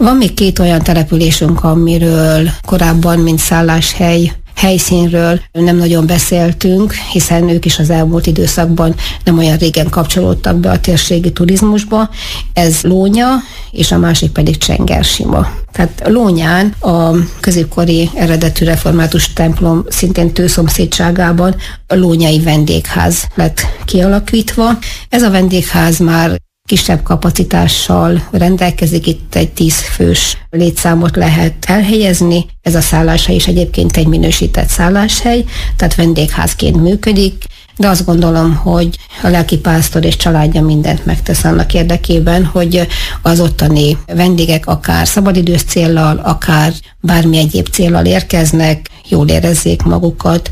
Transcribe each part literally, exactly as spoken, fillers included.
Van még két olyan településünk, amiről korábban, mint szálláshely, helyszínről nem nagyon beszéltünk, hiszen ők is az elmúlt időszakban nem olyan régen kapcsolódtak be a térségi turizmusba. Ez Lónya, és a másik pedig Csengersima. Tehát Lónyán a középkori eredetű református templom szintén tőszomszédságában a lónyai vendégház lett kialakítva. Ez a vendégház már kisebb kapacitással rendelkezik, itt egy tíz fős létszámot lehet elhelyezni. Ez a szálláshely is egyébként egy minősített szálláshely, tehát vendégházként működik, de azt gondolom, hogy a lelkipásztor és családja mindent megtesz annak érdekében, hogy az ottani vendégek akár szabadidős céllal, akár bármi egyéb céllal érkeznek, jól érezzék magukat.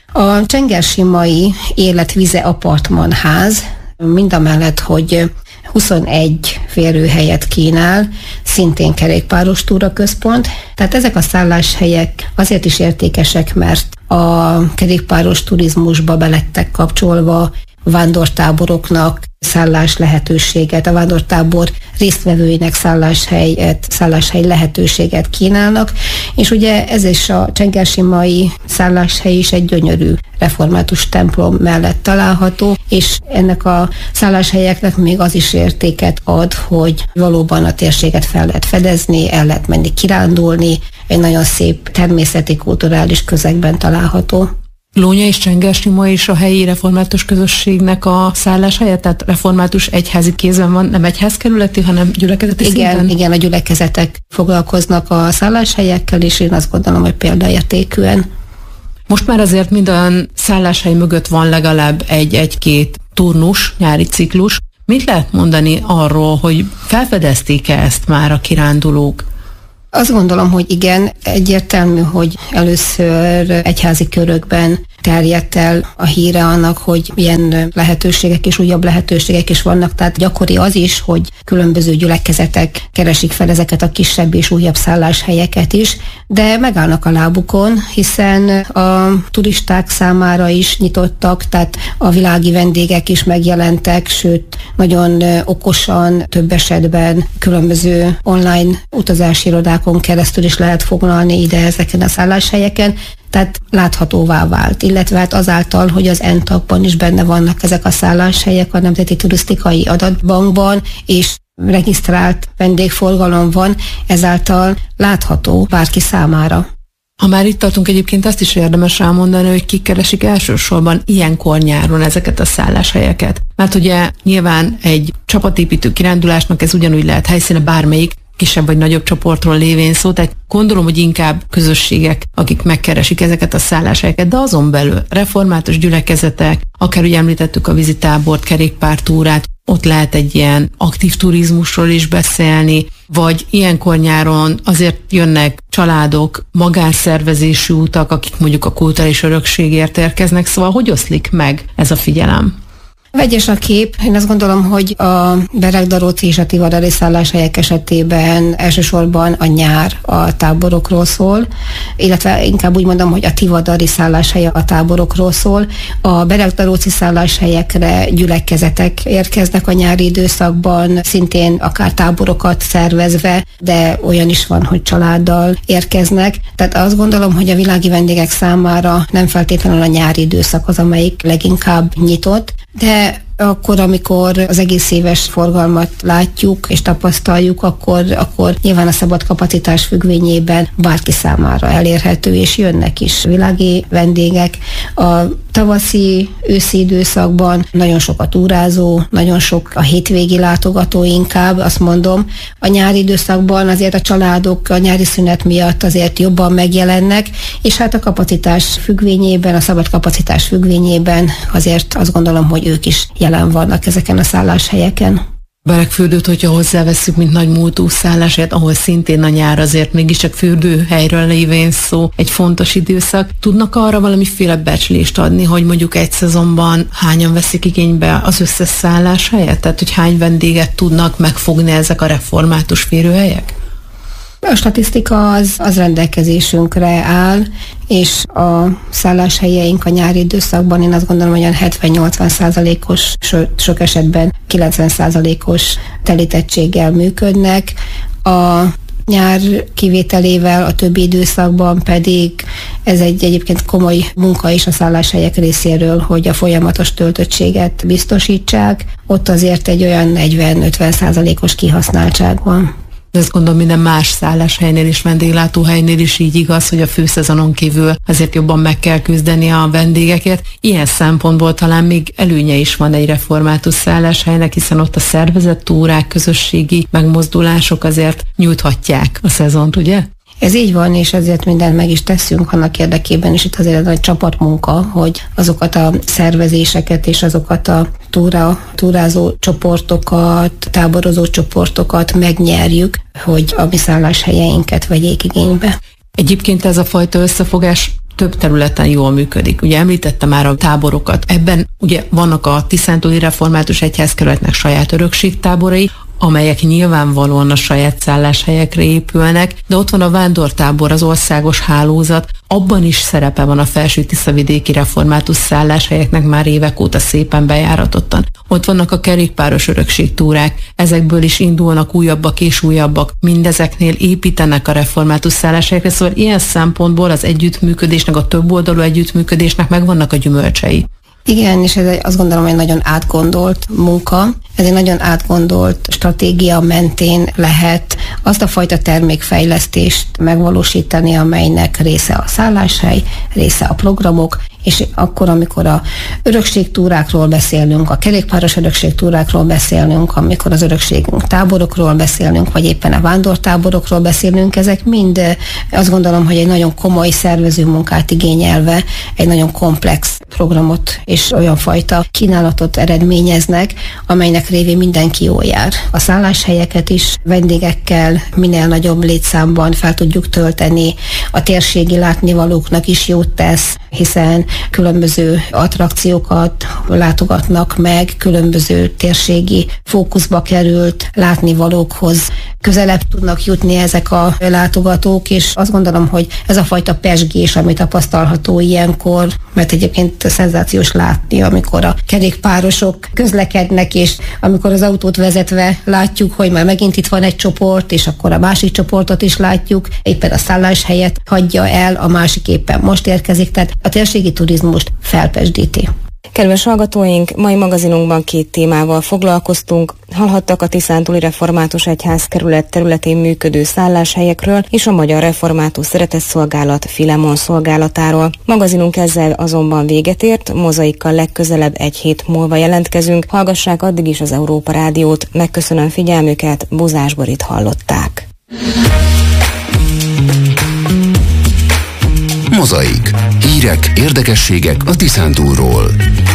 A Csengersimai Élet-Vize Apartmanház mindamellett, hogy huszonegy férőhelyet kínál, szintén kerékpáros túraközpont. Tehát ezek a szálláshelyek azért is értékesek, mert a kerékpáros turizmusba belettek kapcsolva, vándortáboroknak szállás lehetőséget, a vándortábor résztvevőinek szálláshelyet, szálláshely lehetőséget kínálnak, és ugye ez is a Csengersimai szálláshely is egy gyönyörű református templom mellett található, és ennek a szálláshelyeknek még az is értéket ad, hogy valóban a térséget fel lehet fedezni, el lehet menni kirándulni, egy nagyon szép természeti, kulturális közegben található. Lónya és Csengersima is a helyi református közösségnek a szálláshelye, tehát református egyházi kézben van, nem egyházkerületi, hanem gyülekezeti igen, szinten? Igen, a gyülekezetek foglalkoznak a szálláshelyekkel, és én azt gondolom, hogy példaértékűen. Most már azért minden szálláshely mögött van legalább egy-egy-két turnus, nyári ciklus. Mit lehet mondani arról, hogy felfedezték-e ezt már a kirándulók? Azt gondolom, hogy igen, egyértelmű, hogy először egyházi körökben terjedt el a híre annak, hogy ilyen lehetőségek és újabb lehetőségek is vannak, tehát gyakori az is, hogy különböző gyülekezetek keresik fel ezeket a kisebb és újabb szálláshelyeket is, de megállnak a lábukon, hiszen a turisták számára is nyitottak, tehát a világi vendégek is megjelentek, sőt, nagyon okosan, több esetben különböző online utazási irodákon keresztül is lehet foglalni ide ezeken a szálláshelyeken, tehát láthatóvá vált, illetve hát azáltal, hogy az en té á pé-ban is benne vannak ezek a szálláshelyek a Nemzeti Turisztikai Adatbankban, és regisztrált vendégforgalom van, ezáltal látható bárki számára. Ha már itt tartunk, egyébként azt is érdemes elmondani, hogy kik keresik elsősorban ilyenkor nyáron ezeket a szálláshelyeket. Mert ugye nyilván egy csapatépítő kirándulásnak ez ugyanúgy lehet helyszíne bármelyik, kisebb vagy nagyobb csoportról lévén szó, tehát gondolom, hogy inkább közösségek, akik megkeresik ezeket a szálláshelyeket, de azon belül református gyülekezetek, akár ugye említettük a vízitábort, kerékpártúrát, ott lehet egy ilyen aktív turizmusról is beszélni, vagy ilyenkor nyáron azért jönnek családok, magánszervezésű utak, akik mondjuk a kulturális örökségért érkeznek, szóval hogy oszlik meg ez a figyelem? Vegyes a kép. Én azt gondolom, hogy a Beregdaróci és a tivadari szálláshelyek esetében elsősorban a nyár a táborokról szól, illetve inkább úgy mondom, hogy a tivadari szálláshely a táborokról szól. A Beregdaróci szálláshelyekre gyülekezetek érkeznek a nyári időszakban, szintén akár táborokat szervezve, de olyan is van, hogy családdal érkeznek. Tehát azt gondolom, hogy a világi vendégek számára nem feltétlenül a nyári időszak az, amelyik leginkább nyitott, de akkor, amikor az egész éves forgalmat látjuk és tapasztaljuk, akkor, akkor nyilván a szabad kapacitás függvényében bárki számára elérhető, és jönnek is világi vendégek. A tavaszi, őszi időszakban nagyon sok a túrázó, nagyon sok a hétvégi látogató inkább, azt mondom. A nyári időszakban azért a családok a nyári szünet miatt azért jobban megjelennek, és hát a kapacitás függvényében, a szabad kapacitás függvényében azért azt gondolom, hogy ők is jelen vannak ezeken a szálláshelyeken. Beregfürdőt, hogyha hozzáveszünk, mint nagy múltú szálláshelyet, ahol szintén a nyár azért mégiscsak fürdőhelyről lévén szó, egy fontos időszak. Tudnak arra valamiféle becslést adni, hogy mondjuk egy szezonban hányan veszik igénybe az összes szálláshelyet? Tehát, hogy hány vendéget tudnak megfogni ezek a református férőhelyek? A statisztika az, az rendelkezésünkre áll, és a szálláshelyeink a nyári időszakban én azt gondolom, hogy olyan hetven-nyolcvan százalékos, sőt sok esetben kilencven százalékos telítettséggel működnek. A Nyár kivételével a többi időszakban pedig ez egy egyébként komoly munka is a szálláshelyek részéről, hogy a folyamatos töltöttséget biztosítsák. Ott azért egy olyan negyven-ötven százalékos kihasználtság van. De ezt gondolom minden más szálláshelynél és vendéglátóhelynél is így igaz, hogy a főszezonon kívül azért jobban meg kell küzdeni a vendégekért. Ilyen szempontból talán még előnye is van egy református szálláshelynek, hiszen ott a szervezett túrák, közösségi megmozdulások azért nyújthatják a szezont, ugye? Ez így van, és ezért mindent meg is teszünk annak érdekében, és itt azért egy csapatmunka, hogy azokat a szervezéseket és azokat a túra, túrázó csoportokat, táborozó csoportokat megnyerjük, hogy a mi szálláshelyeinket vegyék igénybe. Egyébként ez a fajta összefogás több területen jól működik. Ugye említette már a táborokat. Ebben ugye vannak a Tiszántúli Református Egyházkerületnek saját örökségtáborai, amelyek nyilvánvalóan a saját szálláshelyekre épülnek, de ott van a vándortábor, az országos hálózat, abban is szerepe van a Felső-Tiszavidéki református szálláshelyeknek már évek óta szépen bejáratottan. Ott vannak a kerékpáros örökségtúrák, ezekből is indulnak újabbak és újabbak, mindezeknél építenek a református szálláshelyekre, szóval ilyen szempontból az együttműködésnek, a többoldalú együttműködésnek megvannak a gyümölcsei. Igen, és ez egy, azt gondolom, hogy nagyon átgondolt munka. Ez egy nagyon átgondolt stratégia mentén lehet azt a fajta termékfejlesztést megvalósítani, amelynek része a szálláshely, része a programok, és akkor, amikor a örökségtúrákról beszélünk, a kerékpáros örökségtúrákról beszélünk, amikor az örökségünk táborokról beszélünk, vagy éppen a vándortáborokról beszélünk, ezek mind azt gondolom, hogy egy nagyon komoly szervező munkát igényelve, egy nagyon komplex programot és olyan fajta kínálatot eredményeznek, amelynek révén mindenki jól jár. A szálláshelyeket is vendégekkel minél nagyobb létszámban fel tudjuk tölteni, a térségi látnivalóknak is jót tesz, hiszen különböző attrakciókat látogatnak meg, különböző térségi fókuszba került látnivalókhoz közelebb tudnak jutni ezek a látogatók, és azt gondolom, hogy ez a fajta pezsgés, ami tapasztalható ilyenkor, mert egyébként szenzációs látni, amikor a kerékpárosok közlekednek, és amikor az autót vezetve látjuk, hogy már megint itt van egy csoport, és akkor a másik csoportot is látjuk, éppen a szálláshelyet hagyja el, a másik éppen most érkezik, tehát a térségi turizmust felpezsdíti. Kedves hallgatóink, mai magazinunkban két témával foglalkoztunk. Hallhattak a Tiszántúli Református Egyházkerület területén működő szálláshelyekről és a Magyar Református Szeretetszolgálat Filemon szolgálatáról. Magazinunk ezzel azonban véget ért, Mozaikkal legközelebb egy hét múlva jelentkezünk. Hallgassák addig is az Európa Rádiót. Megköszönöm figyelmüket, Buzás Borit hallották. Mozaik. Hírek, érdekességek a Tiszántúlról.